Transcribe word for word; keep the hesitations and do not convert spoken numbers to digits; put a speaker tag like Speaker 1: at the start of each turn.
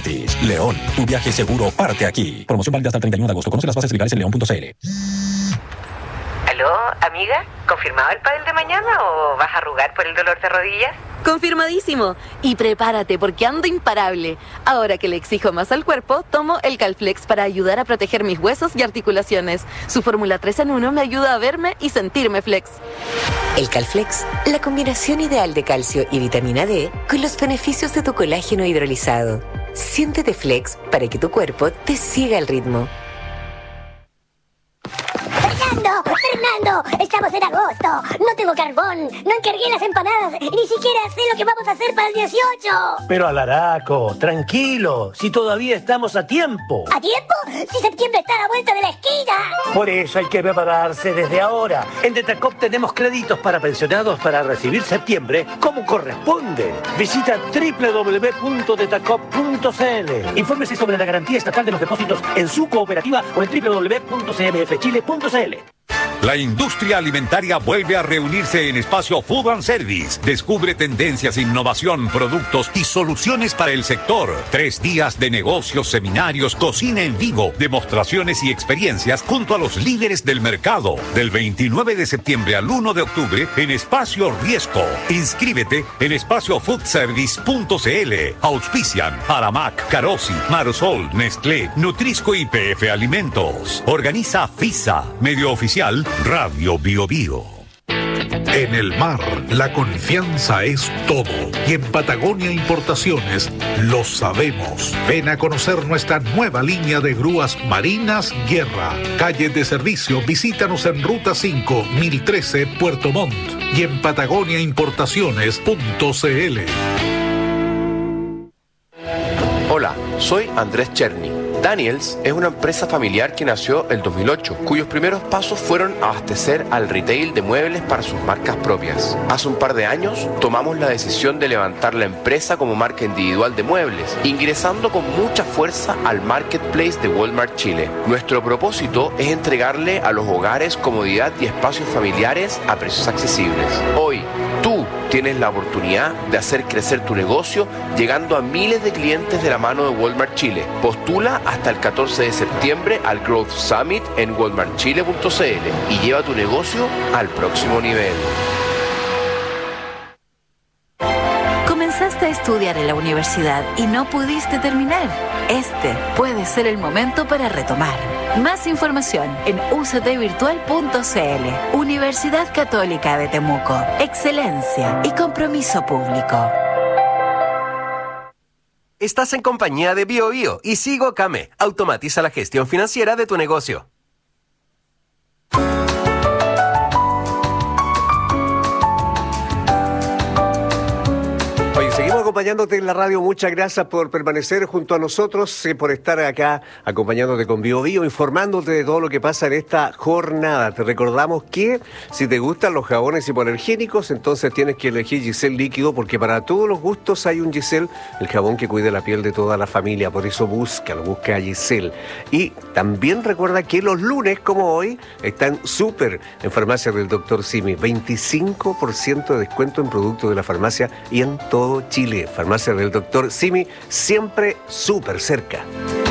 Speaker 1: gratis. León, tu viaje seguro parte aquí. Promoción válida hasta el treinta y uno de agosto. Conoce las bases legales en león punto c l.
Speaker 2: ¿Aló, amiga? ¿Confirmado el pádel de mañana o vas a arrugar por el dolor de rodillas?
Speaker 3: Confirmadísimo. Y prepárate porque ando imparable. Ahora que le exijo más al cuerpo, tomo el Calflex para ayudar a proteger mis huesos y articulaciones. Su fórmula tres en uno me ayuda a verme y sentirme flex.
Speaker 2: El Calflex, la combinación ideal de calcio y vitamina D con los beneficios de tu colágeno hidrolizado. Siéntete flex para que tu cuerpo te siga el ritmo.
Speaker 4: ¡Fernando! ¡Fernando! ¡Estamos en agosto! ¡No tengo carbón! ¡No encargué las empanadas! ¡Y ni siquiera sé lo que vamos a hacer para el dieciocho!
Speaker 5: Pero Alaraco, tranquilo, si todavía estamos a tiempo.
Speaker 4: ¿A tiempo? ¡Si septiembre está a la vuelta de la esquina!
Speaker 5: Por eso hay que prepararse desde ahora. En Detacop tenemos créditos para pensionados para recibir septiembre como corresponde. Visita doble u doble u doble u punto detacop punto c l. Infórmese sobre la garantía estatal de los depósitos en su cooperativa o en doble u doble u doble u punto c m f chile punto c l.
Speaker 6: La industria alimentaria vuelve a reunirse en Espacio Food and Service. Descubre tendencias, innovación, productos y soluciones para el sector. Tres días de negocios, seminarios, cocina en vivo, demostraciones y experiencias junto a los líderes del mercado. Del veintinueve de septiembre al uno de octubre en Espacio Riesco. Inscríbete en espacio food service punto c l. Auspician Aramac, Carosi, Marosol, Nestlé, Nutrisco y P F Alimentos. Organiza FISA, medio oficial Radio Bio Bio.
Speaker 7: En el mar, la confianza es todo. Y en Patagonia Importaciones lo sabemos. Ven a conocer nuestra nueva línea de grúas marinas Guerra. Calle de servicio, visítanos en Ruta cinco, mil trece, Puerto Montt. Y en patagonia importaciones punto c l.
Speaker 8: Hola, soy Andrés Cherny. Daniels es una empresa familiar que nació el dos mil ocho, cuyos primeros pasos fueron abastecer al retail de muebles para sus marcas propias. Hace un par de años tomamos la decisión de levantar la empresa como marca individual de muebles, ingresando con mucha fuerza al marketplace de Walmart Chile. Nuestro propósito es entregarle a los hogares comodidad y espacios familiares a precios accesibles. Hoy, tú tienes la oportunidad de hacer crecer tu negocio llegando a miles de clientes de la mano de Walmart Chile. Postula hasta el catorce de septiembre al Growth Summit en walmart chile punto c l y lleva tu negocio al próximo nivel.
Speaker 9: Comenzaste a estudiar en la universidad y no pudiste terminar. Este puede ser el momento para retomar. Más información en u c t virtual punto c l. Universidad Católica de Temuco. Excelencia y compromiso público.
Speaker 10: Estás en compañía de Bio Bio y Sigo Came. Automatiza la gestión financiera de tu negocio.
Speaker 11: Seguimos acompañándote en la radio. Muchas gracias por permanecer junto a nosotros, eh, por estar acá acompañándote con Bio Bio, informándote de todo lo que pasa en esta jornada. Te recordamos que si te gustan los jabones hipoalergénicos, entonces tienes que elegir Giselle líquido, porque para todos los gustos hay un Giselle, el jabón que cuida la piel de toda la familia. Por eso búscalo, busca a Giselle. Y también recuerda que los lunes, como hoy, están súper en Farmacia del doctor Simi. veinticinco por ciento de descuento en productos de la farmacia y en todo Chile. Farmacia del doctor Simi, siempre súper cerca.